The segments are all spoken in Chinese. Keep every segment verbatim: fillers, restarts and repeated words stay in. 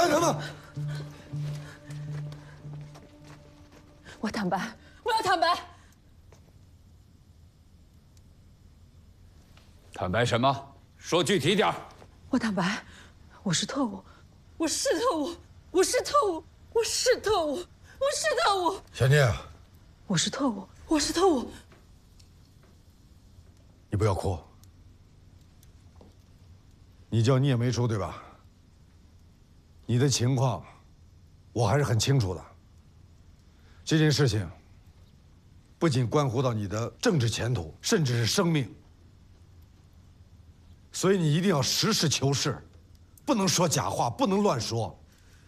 干什么？ 我坦白，我要坦白。 坦白什么？说具体点。 我坦白，我是特务，我是特务，我是特务，我是特务，我是特务。 小聂， 我是特务，我是特务。 你不要哭。你叫聂梅初对吧？你的情况，我还是很清楚的。这件事情不仅关乎到你的政治前途，甚至是生命，所以你一定要实事求是，不能说假话，不能乱说。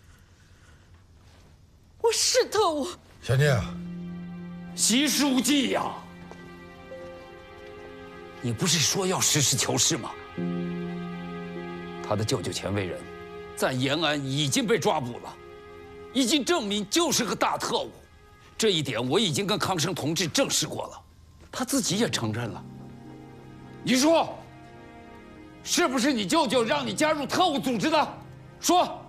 我是特务。 小聂， 习书记呀，你不是说要实事求是吗？他的舅舅钱为人，在延安已经被抓捕了，已经证明就是个大特务。这一点我已经跟康生同志证实过了，他自己也承认了。你说，是不是你舅舅让你加入特务组织的？说。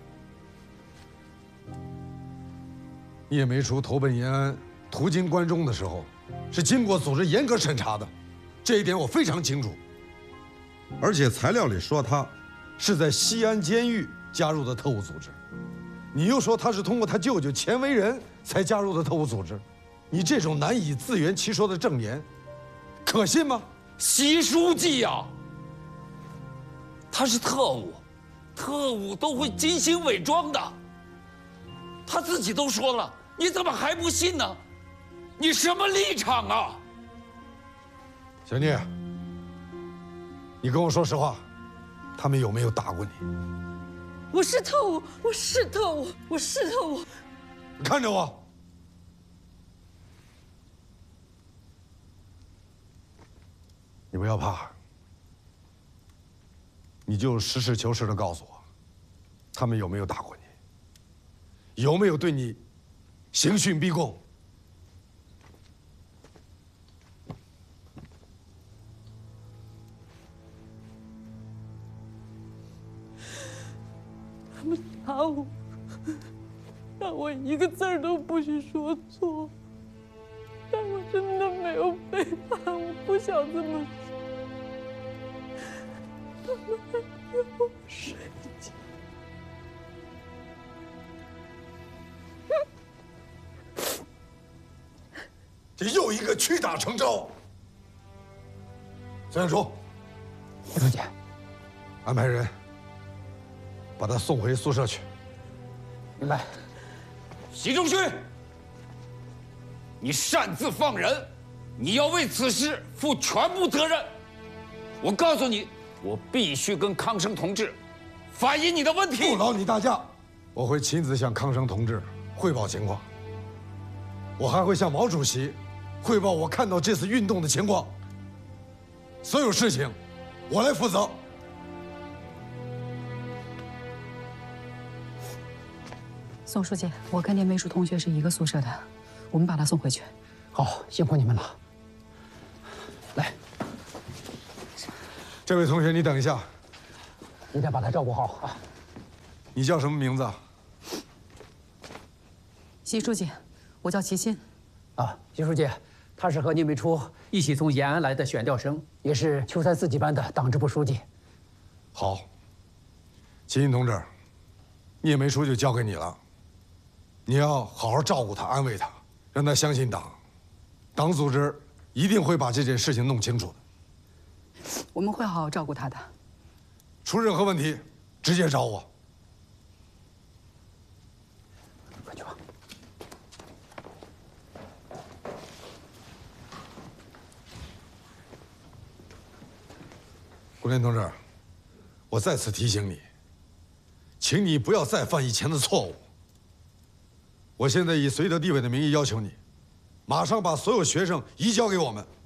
聂梅初投奔延安，途经关中的时候，是经过组织严格审查的，这一点我非常清楚。而且材料里说他是在西安监狱加入的特务组织，你又说他是通过他舅舅钱为人才加入的特务组织，你这种难以自圆其说的证言，可信吗？ 习书记呀，他是特务，特务都会精心伪装的，他自己都说了，你怎么还不信呢？你什么立场啊？ 小聂，你跟我说实话，他们有没有打过你？ 我是特务，我是特务，我是特务。 你看着我。你不要怕，你就实事求是的告诉我，他们有没有打过你？有没有对你刑讯逼供？ 他们打我，让我一个字儿都不许说错，但我真的没有背叛，我不想这么说。他们还让我睡觉。 这又一个屈打成招。孙小初， 副书记， 安排人把他送回宿舍去。 明白。 习仲勋，你擅自放人，你要为此事负全部责任。我告诉你，我必须跟康生同志反映你的问题。 不劳你大驾，我会亲自向康生同志汇报情况。我还会向毛主席汇报我看到这次运动的情况。所有事情，我来负责。 宋书记，我跟聂梅淑同学是一个宿舍的，我们把他送回去。 好，辛苦你们了。来， 这位同学，你等一下， 你得把他照顾好啊。 你叫什么名字啊？ 习书记，我叫齐新。 啊，习书记，他是和聂梅初一起从延安来的选调生，也是秋三四级班的党支部书记。 好，齐新同志，聂梅初就交给你了。你要好好照顾他，安慰他，让他相信党。党组织一定会把这件事情弄清楚的。 我们会好好照顾他的。 出任何问题，直接找我。 快去吧。 顾连同志，我再次提醒你，请你不要再犯以前的错误。我现在以绥德地委的名义要求你，马上把所有学生移交给我们。